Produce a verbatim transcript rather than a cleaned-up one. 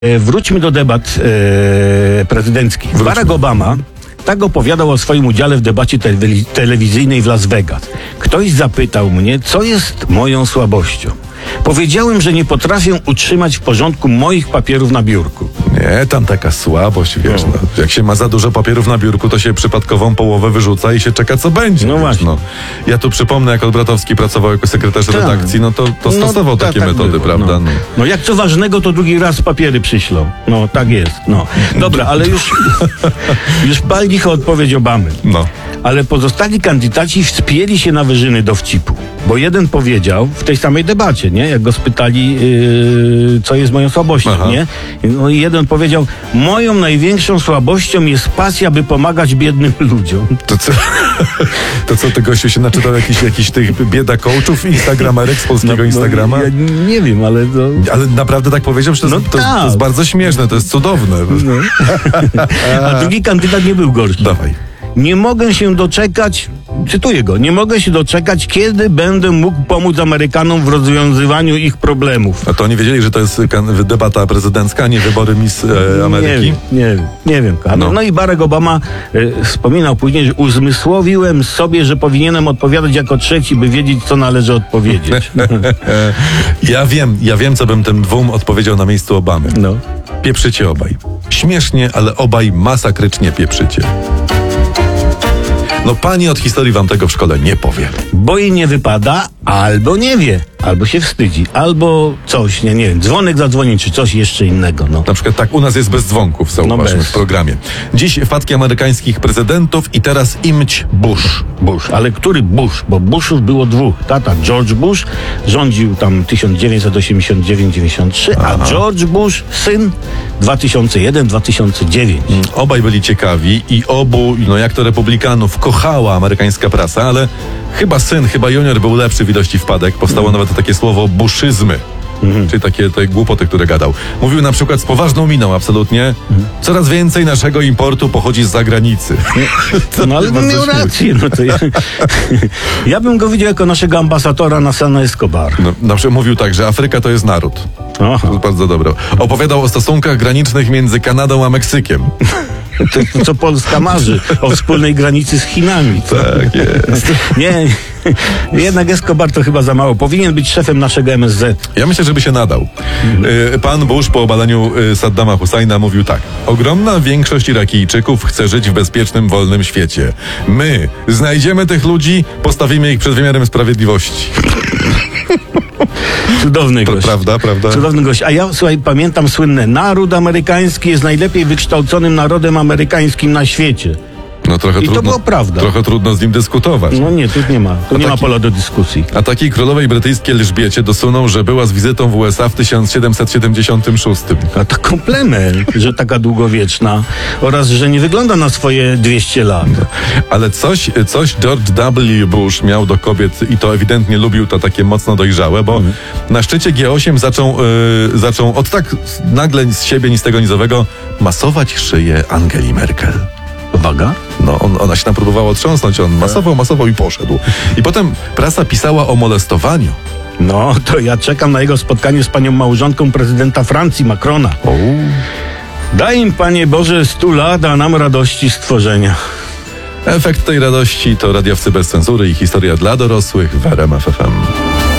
Wróćmy do debat e, prezydenckich. Wróćmy. Barack Obama tak opowiadał o swoim udziale w debacie telewi- telewizyjnej w Las Vegas. Ktoś zapytał mnie, co jest moją słabością. Powiedziałem, że nie potrafię utrzymać w porządku moich papierów na biurku. Nie, tam taka słabość, wiesz, No. no. Jak się ma za dużo papierów na biurku, to się przypadkową połowę wyrzuca i się czeka, co będzie. No wiesz, właśnie. No. Ja tu przypomnę, jak Olbratowski pracował jako sekretarz Tak. redakcji, no to, to stosował ta- takie tak metody, było, prawda? No. No. no jak co ważnego, to drugi raz papiery przyślą. No tak jest. No. Dobra, ale już, już pal licho odpowiedź Obamy. No. Ale pozostali kandydaci wspięli się na wyżyny dowcipu. Bo jeden powiedział w tej samej debacie, nie? Jak go spytali, yy, co jest moją słabością, Aha. nie? No i jeden powiedział, moją największą słabością jest pasja, by pomagać biednym ludziom. To co, to co ty, gościu, się naczytał jakiś, jakiś tych bieda coachów, instagramerek z polskiego Instagrama? No, ja nie wiem, ale to... Ale naprawdę tak powiedział, że to, No jest, to, tak. to jest bardzo śmieszne, to jest cudowne. No. A drugi kandydat nie był gorszy. Dawaj. Nie mogę się doczekać, cytuję go, nie mogę się doczekać, kiedy będę mógł pomóc Amerykanom w rozwiązywaniu ich problemów. A to oni wiedzieli, że to jest kan- debata prezydencka, a nie wybory Miss e, Ameryki? Nie wiem, nie wiem, nie wiem. No, No. no i Barack Obama e, wspominał później, że uzmysłowiłem sobie, że powinienem odpowiadać jako trzeci, by wiedzieć, co należy odpowiedzieć. Ja wiem, ja wiem, co bym tym dwóm odpowiedział na miejscu Obamy. No. Pieprzycie obaj. Śmiesznie, ale obaj masakrycznie pieprzycie. No pani od historii wam tego w szkole nie powie. Bo jej nie wypada, albo nie wie, albo się wstydzi, albo coś, nie, nie wiem, dzwonek zadzwoni, czy coś jeszcze innego, no. Na przykład tak u nas jest bez dzwonków, zauważmy bez. w programie. Dziś wpadki amerykańskich prezydentów i teraz imć Bush. Bush, ale który Bush? Bo Bushów było dwóch. Tata George Bush rządził tam tysiąc dziewięćset osiemdziesiąt dziewięć dziewięćdziesiąt trzy, a George Bush, syn, dwa tysiące jeden dwa tysiące dziewięć. Obaj byli ciekawi i obu, no jak to republikanów, kochała amerykańska prasa, ale chyba syn, chyba junior był lepszy w ilości wpadek. Powstało Mm. nawet takie słowo buszyzmy. Mhm. Czyli takie te głupoty, które gadał. Mówił na przykład z poważną miną, absolutnie. Mhm. Coraz więcej naszego importu pochodzi z zagranicy. To No ale bardzo miał śmieszne. rację, no to ja, ja bym go widział jako naszego ambasadora na San Escobar. No, na przykład mówił tak, że Afryka to jest naród. Aha. To jest bardzo dobre. Opowiadał o stosunkach granicznych między Kanadą a Meksykiem. To, to co Polska marzy o wspólnej granicy z Chinami. Tak jest. Nie, jednak Escobar to chyba za mało. Powinien być szefem naszego M S Z. Ja myślę, żeby się nadał. Y, Pan Bush po obaleniu y, Saddama Husajna mówił tak. Ogromna większość Irakijczyków chce żyć w bezpiecznym, wolnym świecie. My znajdziemy tych ludzi, postawimy ich przed wymiarem sprawiedliwości. Cudowny Pra- gość. prawda, prawda? Cudowny gość. A ja, słuchaj, pamiętam słynne. Naród amerykański jest najlepiej wykształconym narodem amerykańskim na świecie. No trochę I to trudno. było prawda. Trochę trudno z nim dyskutować. No nie, tu nie ma. Tu A nie ma taki- pola do dyskusji. A takiej królowej brytyjskiej Elżbiecie dosunął, że była z wizytą w U S A w tysiąc siedemset siedemdziesiątym szóstym. A to komplement, że taka długowieczna oraz, że nie wygląda na swoje dwieście lat. Ale coś, coś George W. Bush miał do kobiet i to ewidentnie lubił, to takie mocno dojrzałe, bo Mhm. na szczycie G osiem zaczął, y, zaczął od tak nagle z siebie, ni z tego, ni z owego masować szyję Angeli Merkel. Uwaga. No, on, ona się tam próbowała otrząsnąć, on masował, masował i poszedł. I potem prasa pisała o molestowaniu. No, to ja czekam na jego spotkanie z panią małżonką prezydenta Francji, Macrona. O. Daj im, Panie Boże, stu lat, a nam radości stworzenia. Efekt tej radości to radiowcy bez cenzury i historia dla dorosłych w R M F F M.